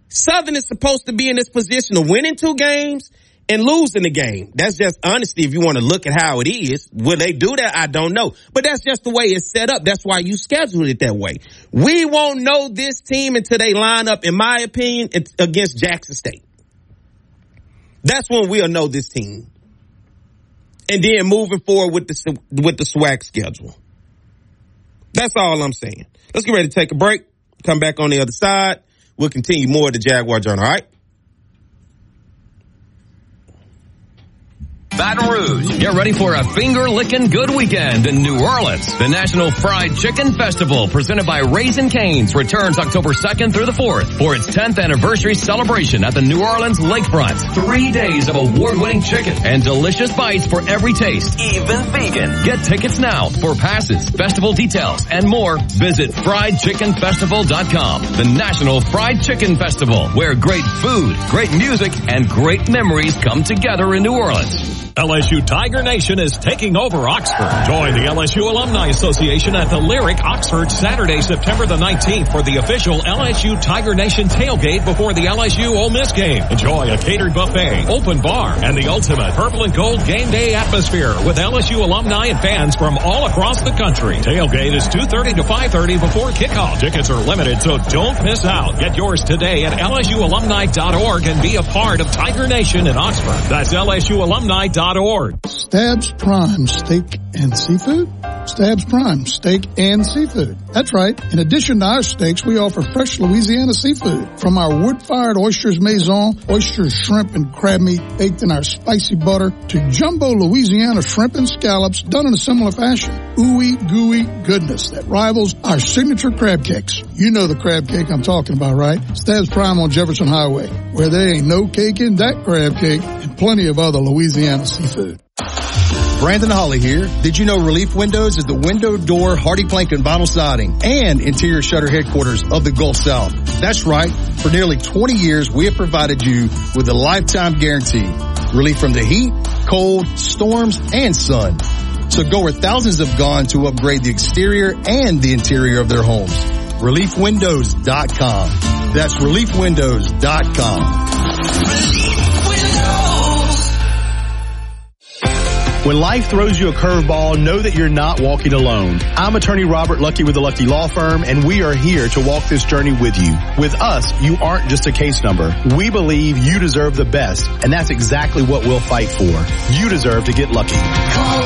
Southern is supposed to be in this position of winning 2 games and losing the game. That's just honesty if you want to look at how it is. Will they do that? I don't know. But that's just the way it's set up. That's why you scheduled it that way. We won't know this team until they line up, in my opinion, against Jackson State. That's when we'll know this team. And then moving forward with the SWAC schedule. That's all I'm saying. Let's get ready to take a break. Come back on the other side. We'll continue more of the Jaguar Journal, all right? Baton Rouge. Get ready for a finger-licking good weekend in New Orleans. The National Fried Chicken Festival, presented by Raising Cane's, returns October 2nd through the 4th for its 10th anniversary celebration at the New Orleans Lakefront. 3 days of award-winning chicken and delicious bites for every taste, even vegan. Get tickets now. For passes, festival details, and more, visit friedchickenfestival.com. The National Fried Chicken Festival, where great food, great music, and great memories come together in New Orleans. LSU Tiger Nation is taking over Oxford. Join the LSU Alumni Association at the Lyric, Oxford, Saturday, September the 19th for the official LSU Tiger Nation tailgate before the LSU Ole Miss game. Enjoy a catered buffet, open bar, and the ultimate purple and gold game day atmosphere with LSU alumni and fans from all across the country. Tailgate is 2:30 to 5:30 before kickoff. Tickets are limited, so don't miss out. Get yours today at lsualumni.org and be a part of Tiger Nation in Oxford. That's lsualumni.org. Stabs Prime Steak and Seafood? Stabs Prime Steak and Seafood. That's right. In addition to our steaks, we offer fresh Louisiana seafood. From our wood-fired oysters maison, oysters, shrimp, and crab meat baked in our spicy butter, to jumbo Louisiana shrimp and scallops done in a similar fashion. Ooey gooey goodness that rivals our signature crab cakes. You know the crab cake I'm talking about, right? Stabs Prime on Jefferson Highway, where there ain't no cake in that crab cake, and plenty of other Louisiana seafood. Brandon Holly here. Did you know Relief Windows is the window, door, hardy plank, and vinyl siding and interior shutter headquarters of the Gulf South? That's right. For nearly 20 years, we have provided you with a lifetime guarantee. Relief from the heat, cold, storms, and sun. So go where thousands have gone to upgrade the exterior and the interior of their homes. ReliefWindows.com. That's ReliefWindows.com. When life throws you a curveball, know that you're not walking alone. I'm attorney Robert Lucky with the Lucky Law Firm, and we are here to walk this journey with you. With us, you aren't just a case number. We believe you deserve the best, and that's exactly what we'll fight for. You deserve to get lucky. Call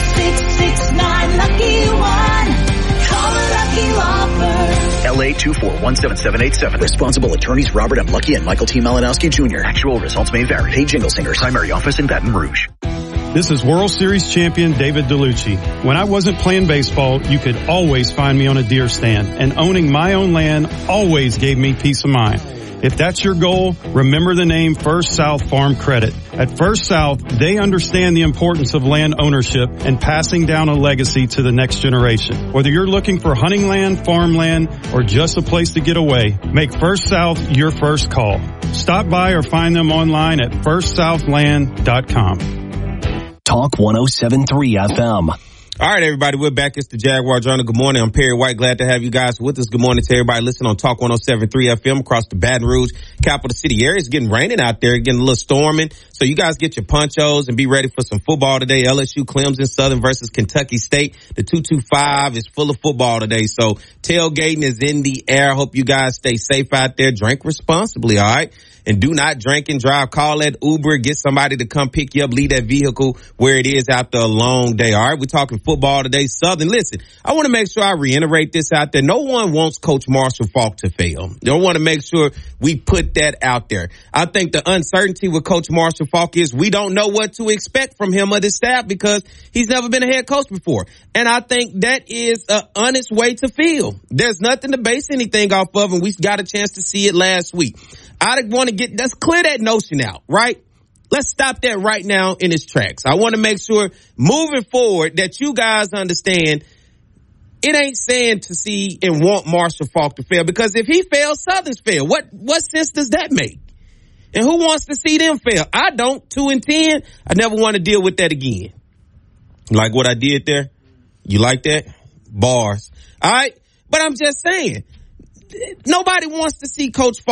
866-9-LUCKY-1. Call the Lucky Law Firm. LA 2417787. Responsible attorneys Robert M. Lucky and Michael T. Malinowski Jr. Actual results may vary. Hey, Jingle Singers. Primary office in Baton Rouge. This is World Series champion David DeLucci. When I wasn't playing baseball, you could always find me on a deer stand, and owning my own land always gave me peace of mind. If that's your goal, remember the name First South Farm Credit. At First South, they understand the importance of land ownership and passing down a legacy to the next generation. Whether you're looking for hunting land, farmland, or just a place to get away, make First South your first call. Stop by or find them online at firstsouthland.com. Talk 107.3 FM. All right, everybody, we're back. It's the Jaguar Journal. Good morning. I'm Perry White. Glad to have you guys with us. Good morning to everybody listening on Talk 107.3 FM across the Baton Rouge, capital city area. It's getting raining out there, getting a little storming. So you guys get your ponchos and be ready for some football today. LSU, Clemson, Southern versus Kentucky State. The 225 is full of football today. So tailgating is in the air. Hope you guys stay safe out there. Drink responsibly, all right? And do not drink and drive. Call that Uber. Get somebody to come pick you up. Leave that vehicle where it is after a long day. All right, we're talking football today. Southern, listen, I want to make sure I reiterate this out there. No one wants Coach Marshall Faulk to fail. I want to make sure we put that out there. I think the uncertainty with Coach Marshall Faulk is we don't know what to expect from him or the staff because he's never been a head coach before. And I think that is an honest way to feel. There's nothing to base anything off of, and we got a chance to see it last week. I want to let's clear that notion out, right? Let's stop that right now in its tracks. I want to make sure moving forward that you guys understand it ain't saying to see and want Marshall Faulk to fail, because if he fails, Southern's fail. What sense does that make? And who wants to see them fail? I don't. 2-10. I never want to deal with that again. Like what I did there? You like that? Bars. All right? But I'm just saying, nobody wants to see Coach Faulk